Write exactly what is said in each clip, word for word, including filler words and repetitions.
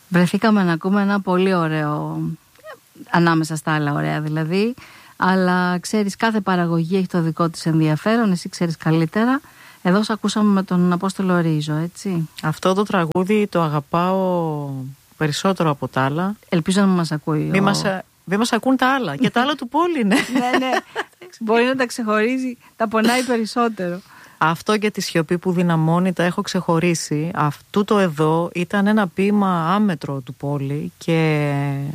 Βρεθήκαμε να ακούμε ένα πολύ ωραίο, ανάμεσα στα άλλα ωραία δηλαδή, αλλά ξέρεις, κάθε παραγωγή έχει το δικό της ενδιαφέρον, εσύ ξέρεις καλύτερα. Εδώ σ' ακούσαμε με τον Απόστολο Ρίζο, έτσι. Αυτό το τραγούδι το αγαπάω περισσότερο από τα άλλα. Ελπίζω να μας ακούει. Μη ο... μας, μη μας ακούν τα άλλα. Και τα άλλα του Πόλη είναι. Ναι, ναι. Μπορεί να τα ξεχωρίζει, τα πονάει περισσότερο. Αυτό και τη σιωπή που δυναμώνει τα έχω ξεχωρίσει. Αυτό το εδώ ήταν ένα ποίημα άμετρο του Πόλη και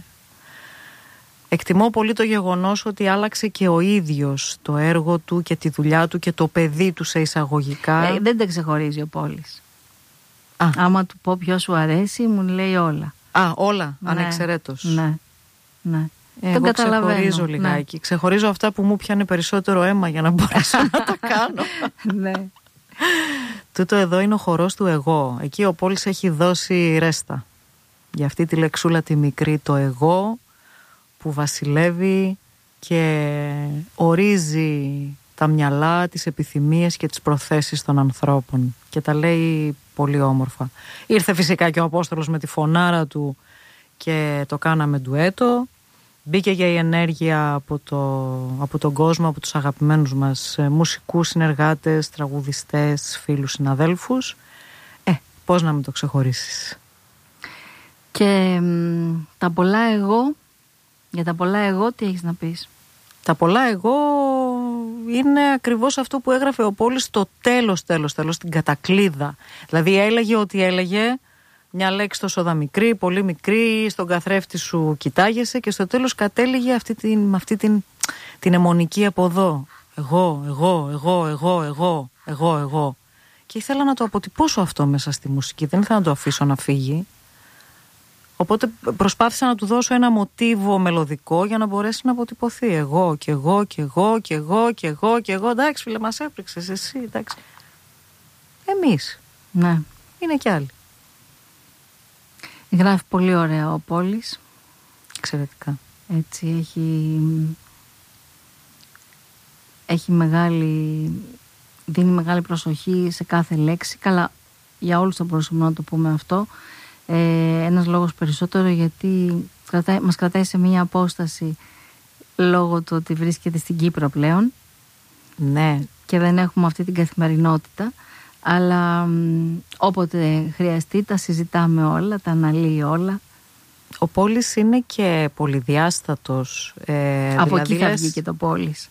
εκτιμώ πολύ το γεγονός ότι άλλαξε και ο ίδιος το έργο του και τη δουλειά του και το παιδί του σε εισαγωγικά. Ε, δεν τα ξεχωρίζει ο Πόλης. Α. Άμα του πω ποιο σου αρέσει, μου λέει όλα. Α, όλα, ναι, ανεξαιρέτως. Ναι, ναι. Ε, εγώ ξεχωρίζω λιγάκι. Ναι. Ξεχωρίζω αυτά που μου πιάνε περισσότερο αίμα για να μπορέσω να τα κάνω. Ναι. Τούτο εδώ είναι ο χορός του εγώ. Εκεί ο Πόλης έχει δώσει ρέστα. Για αυτή τη λεξούλα τη μικρή, το εγώ που βασιλεύει και ορίζει τα μυαλά, τις επιθυμίες και τις προθέσεις των ανθρώπων. Και τα λέει πολύ όμορφα. Ήρθε φυσικά και ο Απόστολος με τη φωνάρα του και το κάναμε ντουέτο. Μπήκε για η ενέργεια από, το, από τον κόσμο, από τους αγαπημένους μας μουσικούς συνεργάτες, τραγουδιστές, φίλους, συναδέλφους. Ε, πώς να μην το ξεχωρίσεις. Και μ, τα πολλά εγώ, για τα πολλά εγώ τι έχεις να πεις? Τα πολλά εγώ είναι ακριβώς αυτό που έγραφε ο Πόλης στο τέλος, τέλος, τέλος, στην κατακλείδα. Δηλαδή έλεγε ότι έλεγε... Μια λέξη τόσο μικρή, πολύ μικρή, στον καθρέφτη σου κοιτάγεσαι και στο τέλος κατέληγε αυτή την, αυτή την, την αιμονική από εδώ. Εγώ, εγώ, εγώ, εγώ, εγώ, εγώ, εγώ. Και ήθελα να το αποτυπώσω αυτό μέσα στη μουσική, δεν ήθελα να το αφήσω να φύγει. Οπότε προσπάθησα να του δώσω ένα μοτίβο μελωδικό για να μπορέσει να αποτυπωθεί. Εγώ και εγώ και εγώ και εγώ και εγώ και εγώ. Εντάξει φίλε, μας έπρεξες εσύ, εντάξει. Εμείς. Ναι. Είναι κι άλλοι. Γράφει πολύ ωραία ο Πόλης. Εξαιρετικά. Έτσι έχει έχει μεγάλη δίνει μεγάλη προσοχή σε κάθε λέξη. Καλά, για όλους θα μπορούσαμε να το πούμε αυτό. ε, Ένας λόγος περισσότερο γιατί κρατάει, μας κρατάει σε μια απόσταση λόγω του ότι βρίσκεται στην Κύπρο πλέον. Ναι. Και δεν έχουμε αυτή την καθημερινότητα. Αλλά όποτε χρειαστεί τα συζητάμε όλα, τα αναλύει όλα. Ο Πόλης είναι και πολυδιάστατος. Ε, Από δηλαδή εκεί θα λες... βγει και το Πόλης.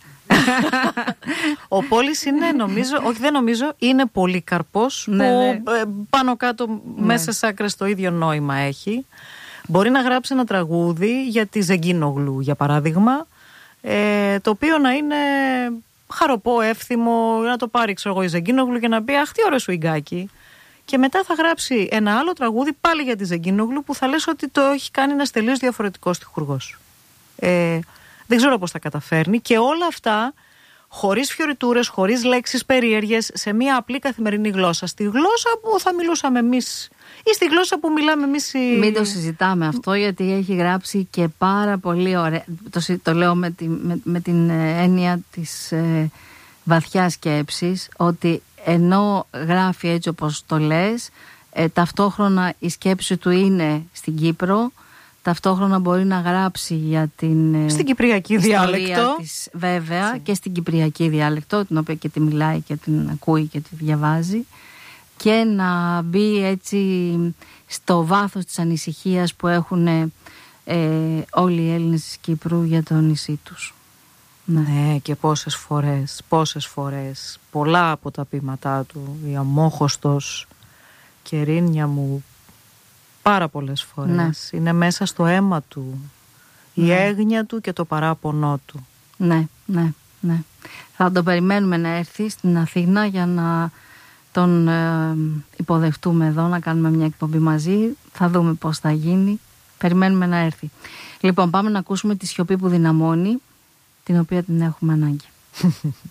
Ο Πόλης είναι νομίζω, όχι δεν νομίζω, είναι πολύκαρπος ναι, που ναι. Ε, πάνω κάτω ναι. μέσα σε άκρες το ίδιο νόημα έχει. Μπορεί να γράψει ένα τραγούδι για τη Ζεγκίνογλου για παράδειγμα, ε, το οποίο να είναι... χαροπό, εύθυμο, να το πάρει ξέρω εγώ η Ζεγκίνογλου και να πει αχ τι ωραίο σου Ιγκάκι. Και μετά θα γράψει ένα άλλο τραγούδι πάλι για τη Ζεγκίνογλου που θα λες ότι το έχει κάνει ένας τελείως διαφορετικός τυχουργός. Ε, δεν ξέρω πώς τα καταφέρνει και όλα αυτά χωρίς φιωριτούρες, χωρίς λέξεις περίεργες, σε μια απλή καθημερινή γλώσσα. Στη γλώσσα που θα μιλούσαμε εμείς ή στη γλώσσα που μιλάμε εμείς. Οι... Μην το συζητάμε αυτό γιατί έχει γράψει και πάρα πολύ ωραία. Το, το λέω με, τη, με, με την έννοια της ε, βαθιάς σκέψης ότι ενώ γράφει έτσι όπως το λες, ε, ταυτόχρονα η σκέψη του είναι στην Κύπρο, ταυτόχρονα μπορεί να γράψει για την στην κυπριακή διάλεκτο της, βέβαια Sim. και στην κυπριακή διάλεκτο, την οποία και τη μιλάει και την ακούει και τη διαβάζει, και να μπει έτσι στο βάθος της ανησυχίας που έχουν ε, όλοι οι Έλληνες της Κύπρου για το νησί τους. Ναι. ναι, και πόσες φορές, πόσες φορές, πολλά από τα ποίηματά του, η Αμόχωστος, Κερίνια μου, πάρα πολλές φορές. Ναι. Είναι μέσα στο αίμα του, η ναι. έγνοια του και το παράπονό του. Ναι, ναι, ναι. Θα το περιμένουμε να έρθει στην Αθήνα για να τον ε, υποδεχτούμε εδώ, να κάνουμε μια εκπομπή μαζί. Θα δούμε πώς θα γίνει. Περιμένουμε να έρθει. Λοιπόν, πάμε να ακούσουμε τη σιωπή που δυναμώνει, την οποία την έχουμε ανάγκη.